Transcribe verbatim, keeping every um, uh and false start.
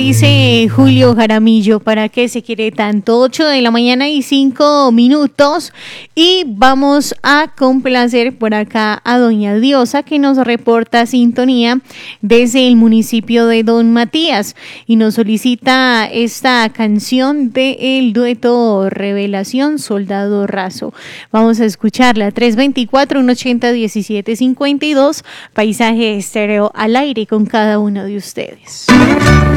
dice Julio Jaramillo, ¿para qué se quiere tanto? ocho de la mañana y cinco minutos. Y vamos a complacer por acá a doña Diosa, que nos reporta sintonía desde el municipio de Don Matías y nos solicita esta canción del dueto Revelación Soldado Raso. Vamos a escucharla. tres veinticuatro, uno ochenta, diecisiete cincuenta y dos. Paisaje Estéreo al aire con cada uno de ustedes.